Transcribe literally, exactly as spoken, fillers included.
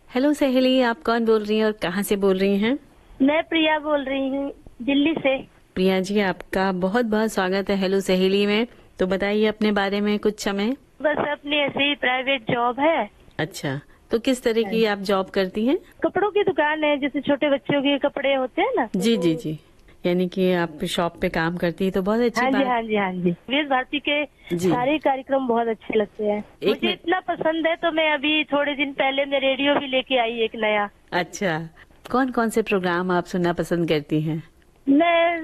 Hello सहेली, आप कौन बोल रही हैं और कहाँ से बोल रही हैं? मैं प्रिया बोल रही हूँ दिल्ली से। प्रिया जी, आपका बहुत बहुत स्वागत है हेलो सहेली में। तो बताइए अपने बारे में कुछ समय। बस अपनी ऐसे ही प्राइवेट जॉब है। अच्छा, तो किस तरह की आप जॉब करती हैं? कपड़ों की दुकान है, जैसे छोटे बच्चों के कपड़े होते हैं ना। जी जी जी, यानी कि आप शॉप पे काम करती है तो बहुत अच्छी हाँ जी बात। हाँ जी हाँ जी विविध भारती के जी। सारे कार्यक्रम बहुत अच्छे लगते हैं मुझे, मिनट। इतना पसंद है तो मैं अभी थोड़े दिन पहले मैं रेडियो भी लेके आई एक नया। अच्छा, कौन कौन से प्रोग्राम आप सुनना पसंद करती हैं? मैं